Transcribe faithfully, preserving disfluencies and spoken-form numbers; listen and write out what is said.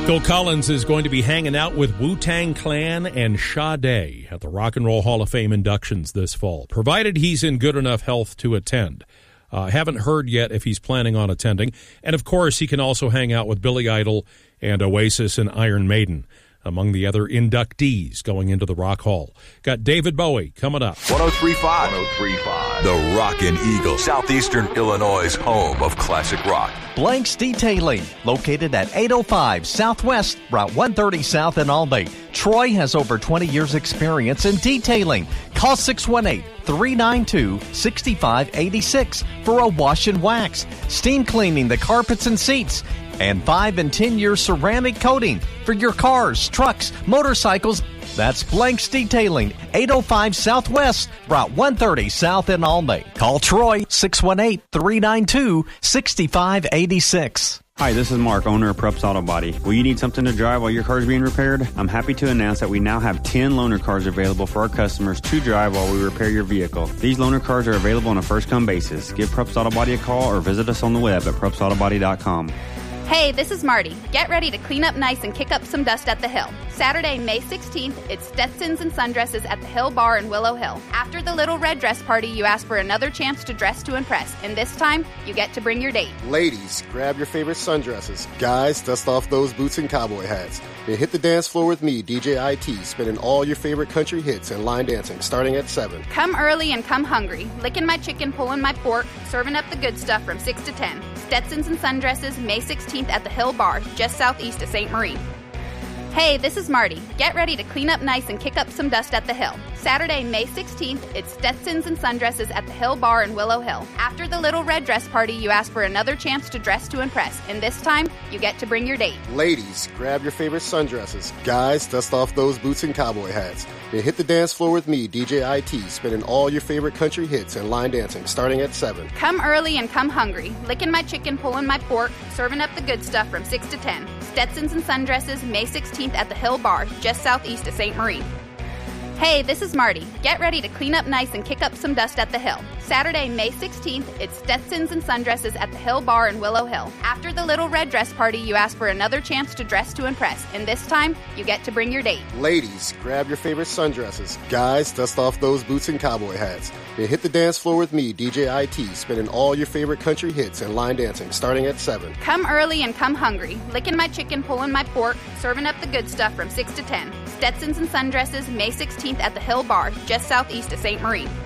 Phil Collins is going to be hanging out with Wu-Tang Clan and Sade at the Rock and Roll Hall of Fame inductions this fall, provided he's in good enough health to attend. Uh, haven't heard yet if he's planning on attending. And, of course, he can also hang out with Billy Idol and Oasis and Iron Maiden, among the other inductees going into the Rock Hall. Got David Bowie coming up. one oh three point five. one oh three point five. The Rockin' Eagle, Southeastern Illinois' home of classic rock. Blanks Detailing, located at eight oh five Southwest, Route one thirty South in Albany. Troy has over twenty years experience in detailing. Call six one eight, three nine two, six five eight six for a wash and wax, steam cleaning the carpets and seats, and five and ten year ceramic coating for your cars, trucks, motorcycles. That's Blanks Detailing, eight oh five Southwest, Route one thirty South in Albany. Call Troy, six one eight, three nine two, six five eight six. Hi, this is Mark, owner of Preps Auto Body. Will you need something to drive while your car is being repaired? I'm happy to announce that we now have ten loaner cars available for our customers to drive while we repair your vehicle. These loaner cars are available on a first-come basis. Give Preps Auto Body a call or visit us on the web at preps auto body dot com. Hey, this is Marty. Get ready to clean up nice and kick up some dust at the Hill. Saturday, May sixteenth, it's Stetsons and Sundresses at the Hill Bar in Willow Hill. After the Little Red Dress Party, you ask for another chance to dress to impress, and this time, you get to bring your date. Ladies, grab your favorite sundresses. Guys, dust off those boots and cowboy hats. Then hit the dance floor with me, D J I T, spinning all your favorite country hits and line dancing, starting at seven. Come early and come hungry. Licking my chicken, pulling my pork, serving up the good stuff from six to ten. Stetsons and Sundresses, May sixteenth at the Hill Bar, just southeast of Saint Marie. Hey, this is Marty. Get ready to clean up nice and kick up some dust at the Hill. Saturday, May sixteenth, it's Stetsons and Sundresses at the Hill Bar in Willow Hill. After the Little Red Dress Party, you ask for another chance to dress to impress, and this time, you get to bring your date. Ladies, grab your favorite sundresses. Guys, dust off those boots and cowboy hats. Then hit the dance floor with me, D J I T, spinning all your favorite country hits and line dancing, starting at seven. Come early and come hungry. Licking my chicken, pulling my pork, serving up the good stuff from six to ten. Stetsons and Sundresses, May sixteenth at the Hill Bar, just southeast of Saint Marie. Hey, this is Marty. Get ready to clean up nice and kick up some dust at the Hill. Saturday, May sixteenth, it's Stetsons and Sundresses at the Hill Bar in Willow Hill. After the Little Red Dress Party, you ask for another chance to dress to impress, and this time, you get to bring your date. Ladies, grab your favorite sundresses. Guys, dust off those boots and cowboy hats. Then hit the dance floor with me, D J I T, spinning all your favorite country hits and line dancing, starting at seven. Come early and come hungry. Licking my chicken, pulling my pork, serving up the good stuff from six to ten. Stetsons and Sundresses, May sixteenth at the Hill Bar, just southeast of Saint Marie.